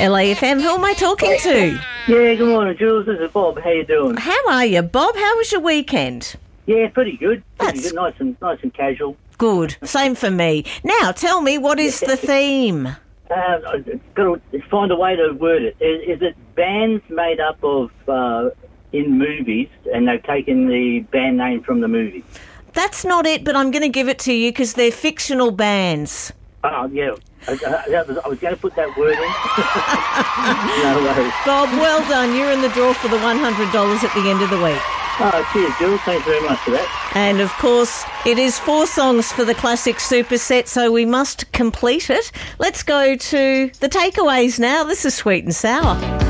LAFM. Who am I talking to? Yeah, good morning, Jules. This is Bob. How you doing? How are you, Bob? How was your weekend? Yeah, pretty good. That's- Nice and casual. Good. Same for me. Now, tell me, what is the theme? I've got to find a way to word it. Is it bands made up of in movies, and they've taken the band name from the movie? That's not it, but I'm going to give it to you because they're fictional bands. Oh, yeah. I was going to put that word in. No worries. Bob, well done. You're in the draw for the $100 at the end of the week. Oh, cheers, Jules. Thanks very much for that. And, of course, it is 4 songs for the classic superset, so we must complete it. Let's go to the takeaways now. This is Sweet and Sour.